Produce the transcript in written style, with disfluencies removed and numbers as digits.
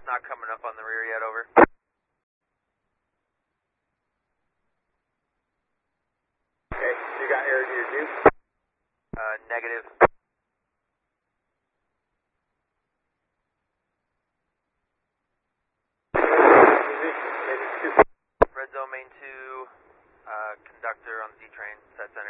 not coming up on the rear yet, over. Okay, you got air to your juice? Negative. Red zone main 2, conductor on Z train, set center.